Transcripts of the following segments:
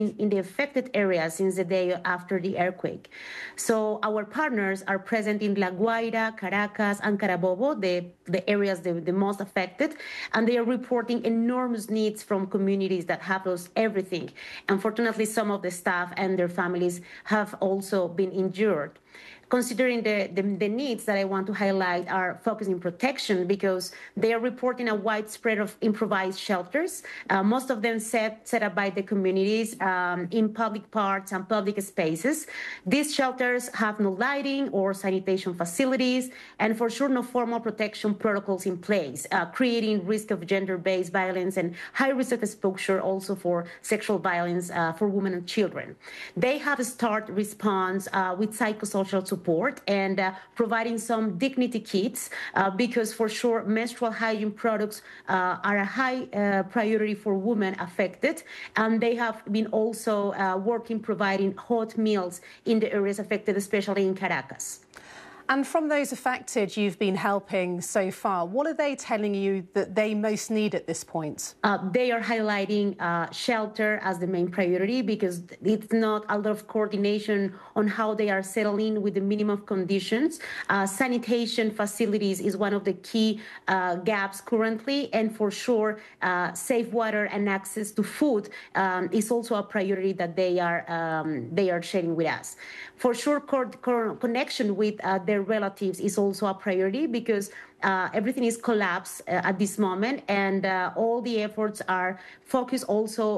in the affected areas since the day after the earthquake. So our partners are present in La Guaira, Caracas, and Carabobo, the areas the most affected, and they are reporting enormous needs from communities that have lost everything. Unfortunately, some of the staff and their families have also been injured. Considering the needs that I want to highlight are focusing protection because they are reporting a widespread of improvised shelters, most of them set up by the communities in public parks and public spaces. These shelters have no lighting or sanitation facilities, and for sure no formal protection protocols in place, creating risk of gender-based violence and high risk of exposure also for sexual violence for women and children. They have a start response with psychosocial support and providing some dignity kits because for sure menstrual hygiene products are a high priority for women affected, and they have been also working providing hot meals in the areas affected, especially in Caracas. And from those affected you've been helping so far, what are they telling you that they most need at this point? They are highlighting shelter as the main priority because it's not a lot of coordination on how they are settling with the minimum conditions. Sanitation facilities is one of the key gaps currently, and for sure safe water and access to food is also a priority that they are sharing with us. For sure, connection with their relatives is also a priority because everything is collapsed at this moment, and all the efforts are focused also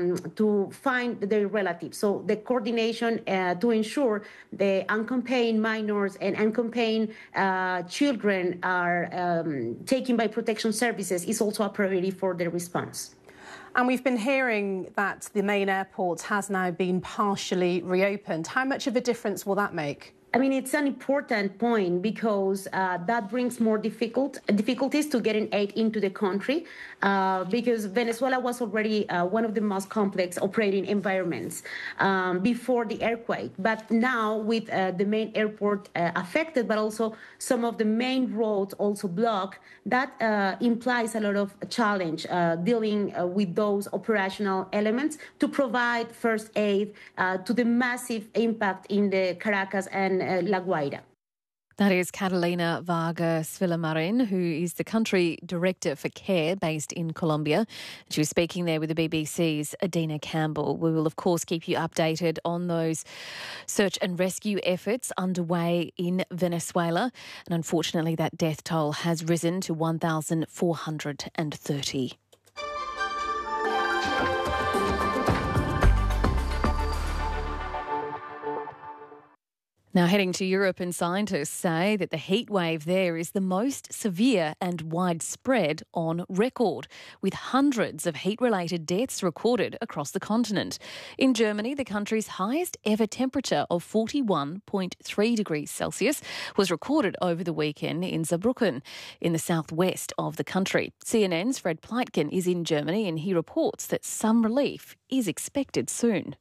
to find their relatives. So the coordination to ensure the unaccompanied minors and unaccompanied children are taken by protection services is also a priority for the response. And we've been hearing that the main airport has now been partially reopened. How much of a difference will that make? I mean, it's an important point because that brings more difficulties to getting aid into the country because Venezuela was already one of the most complex operating environments before the earthquake. But now with the main airport affected, but also some of the main roads also blocked, that implies a lot of challenge dealing with those operational elements to provide first aid to the massive impact in the Caracas and La Guaira. That is Catalina Vargas Villamarin, who is the country director for CARE based in Colombia. She was speaking there with the BBC's Adina Campbell. We will, of course, keep you updated on those search and rescue efforts underway in Venezuela. And unfortunately, that death toll has risen to 1,430. Now heading to Europe, and scientists say that the heat wave there is the most severe and widespread on record, with hundreds of heat-related deaths recorded across the continent. In Germany, the country's highest ever temperature of 41.3 degrees Celsius was recorded over the weekend in Saarbrücken, in the southwest of the country. CNN's Fred Pleitgen is in Germany, and he reports that some relief is expected soon.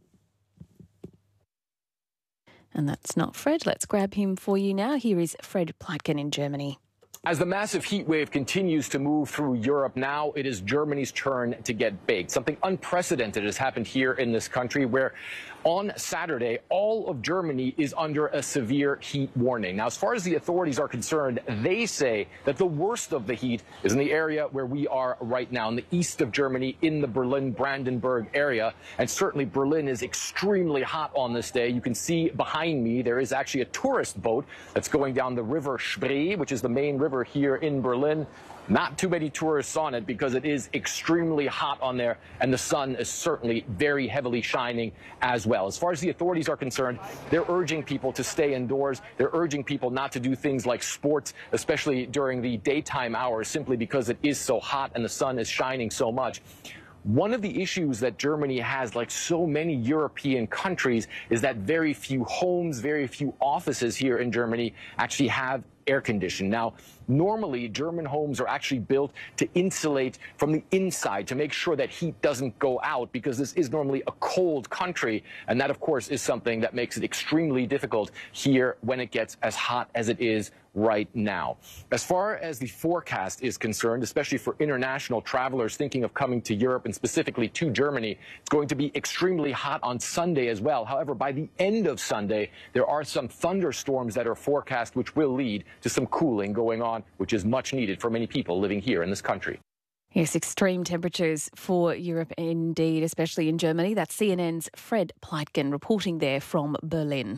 And that's not Fred. Let's grab him for you now. Here is Fred Pleitgen in Germany. As the massive heat wave continues to move through Europe, now it is Germany's turn to get baked. Something unprecedented has happened here in this country where on Saturday, all of Germany is under a severe heat warning. Now, as far as the authorities are concerned, they say that the worst of the heat is in the area where we are right now, in the east of Germany, in the Berlin-Brandenburg area. And certainly Berlin is extremely hot on this day. You can see behind me, there is actually a tourist boat that's going down the River Spree, which is the main river here in Berlin. Not too many tourists on it because it is extremely hot on there, and the sun is certainly very heavily shining as well. As far as the authorities are concerned, they're urging people to stay indoors. They're urging people not to do things like sports, especially during the daytime hours, simply because it is so hot and the sun is shining so much. One of the issues that Germany has, like so many European countries, is that very few homes, very few offices here in Germany actually have air-conditioned. Now, normally, German homes are actually built to insulate from the inside to make sure that heat doesn't go out, because this is normally a cold country. And that, of course, is something that makes it extremely difficult here when it gets as hot as it is right now. As far as the forecast is concerned, especially for international travelers thinking of coming to Europe and specifically to Germany, it's going to be extremely hot on Sunday as well. However, by the end of Sunday, there are some thunderstorms that are forecast, which will lead to some cooling going on, which is much needed for many people living here in this country. Yes, extreme temperatures for Europe indeed, especially in Germany. That's CNN's Fred Pleitgen reporting there from Berlin.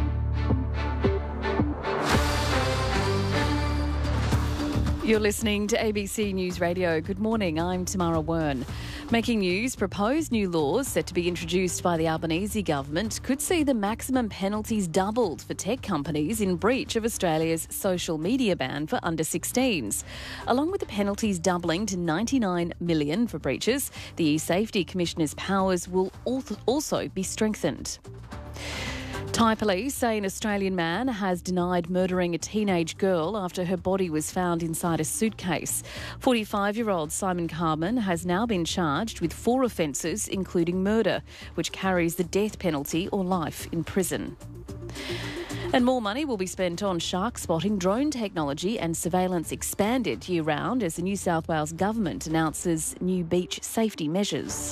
You're listening to ABC News Radio. Good morning, I'm Tamara Wern. Making news, proposed new laws set to be introduced by the Albanese government could see the maximum penalties doubled for tech companies in breach of Australia's social media ban for under 16s. Along with the penalties doubling to $99 million for breaches, the E-Safety Commissioner's powers will also be strengthened. Thai police say an Australian man has denied murdering a teenage girl after her body was found inside a suitcase. 45-year-old Simon Carman has now been charged with 4 offences, including murder, which carries the death penalty or life in prison. And more money will be spent on shark spotting, drone technology and surveillance expanded year-round as the New South Wales government announces new beach safety measures.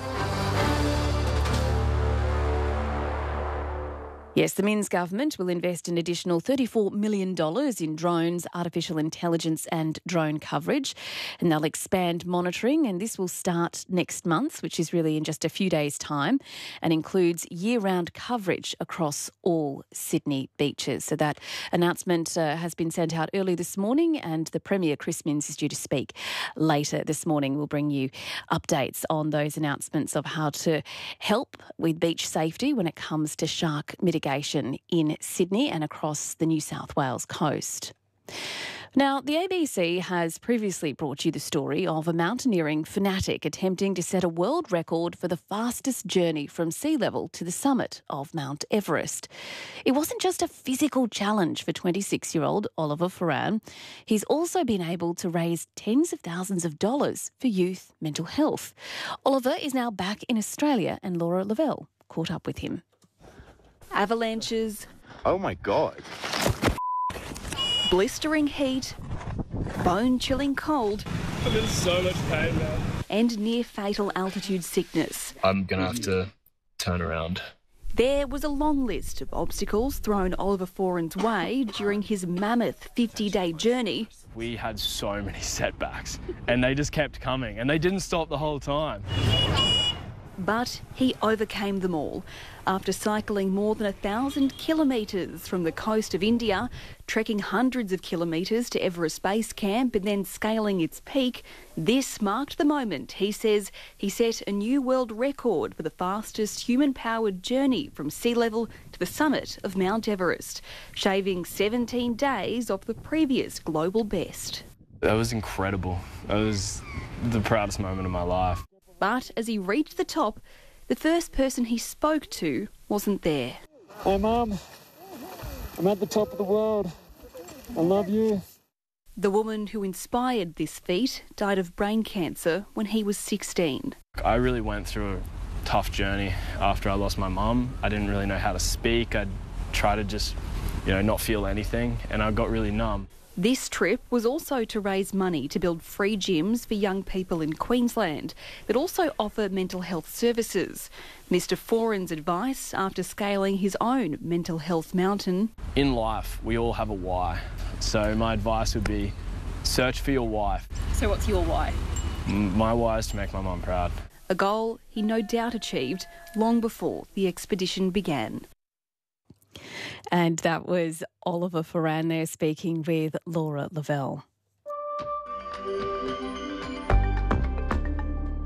Yes, the Minns government will invest an additional $34 million in drones, artificial intelligence and drone coverage, and they'll expand monitoring, and this will start next month, which is really in just a few days' time, and includes year-round coverage across all Sydney beaches. So that announcement has been sent out early this morning, and the Premier, Chris Minns, is due to speak later this morning. We'll bring you updates on those announcements of how to help with beach safety when it comes to shark mitigation in Sydney and across the New South Wales coast. Now, the ABC has previously brought you the story of a mountaineering fanatic attempting to set a world record for the fastest journey from sea level to the summit of Mount Everest. It wasn't just a physical challenge for 26-year-old Oliver Ferran. He's also been able to raise tens of thousands of dollars for youth mental health. Oliver is now back in Australia, and Laura Lavelle caught up with him. Avalanches. Oh my God. Blistering heat. Bone-chilling cold. I'm in so much pain now. And near-fatal altitude sickness. I'm going to have to turn around. There was a long list of obstacles thrown Oliver Ferran's way during his mammoth 50-day journey. We had so many setbacks and they just kept coming and they didn't stop the whole time. But he overcame them all. After cycling more than 1,000 kilometres from the coast of India, trekking hundreds of kilometres to Everest Base Camp and then scaling its peak, this marked the moment, he says, he set a new world record for the fastest human-powered journey from sea level to the summit of Mount Everest, shaving 17 days off the previous global best. That was incredible. That was the proudest moment of my life. But as he reached the top, the first person he spoke to wasn't there. Hi, Mum. I'm at the top of the world. I love you. The woman who inspired this feat died of brain cancer when he was 16. I really went through a tough journey after I lost my mum. I didn't really know how to speak. I'd try to just, not feel anything, and I got really numb. This trip was also to raise money to build free gyms for young people in Queensland, but also offer mental health services. Mr. Ferran's advice after scaling his own mental health mountain. In life, we all have a why. So my advice would be search for your why. So what's your why? My why is to make my mum proud. A goal he no doubt achieved long before the expedition began. And that was Oliver Ferran there speaking with Laura Lavelle.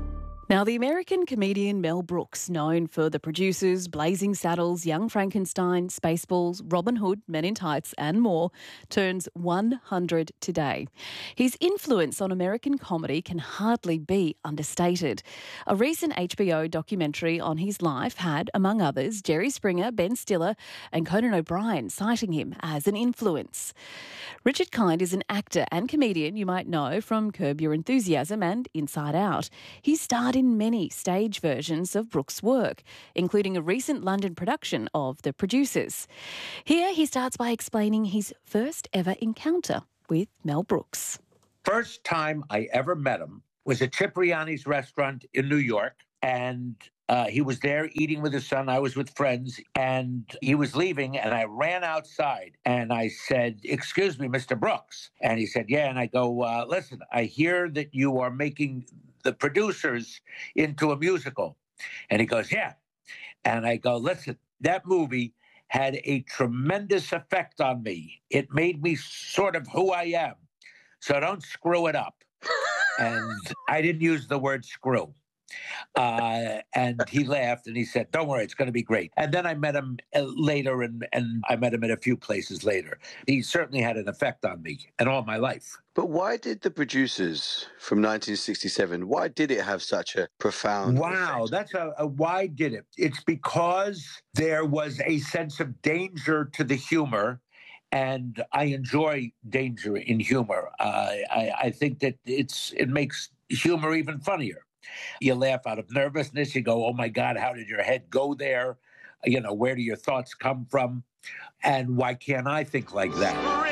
Now, the American comedian Mel Brooks, known for The Producers, Blazing Saddles, Young Frankenstein, Spaceballs, Robin Hood, Men in Tights and more, turns 100 today. His influence on American comedy can hardly be understated. A recent HBO documentary on his life had, among others, Jerry Springer, Ben Stiller and Conan O'Brien citing him as an influence. Richard Kind is an actor and comedian you might know from Curb Your Enthusiasm and Inside Out. He starred in many stage versions of Brooks' work, including a recent London production of The Producers. Here he starts by explaining his first ever encounter with Mel Brooks. First time I ever met him was at Cipriani's restaurant in New York, and he was there eating with his son. I was with friends, and he was leaving, and I ran outside, and I said, "Excuse me, Mr. Brooks." And he said, "Yeah." And I go, "Listen, I hear that you are making The Producers into a musical." And he goes, "Yeah." And I go, "Listen, that movie had a tremendous effect on me. It made me sort of who I am. So don't screw it up." And I didn't use the word screw. And he laughed and he said, "Don't worry, it's going to be great." And then I met him later, and I met him at a few places later. He certainly had an effect on me and all my life. But why did The Producers from 1967, why did it have such a profound effect? That's a why did it? It's because there was a sense of danger to the humor, and I enjoy danger in humor. I think that it makes humor even funnier. You laugh out of nervousness. You go, "Oh, my God, how did your head go there? You know, where do your thoughts come from? And why can't I think like that?"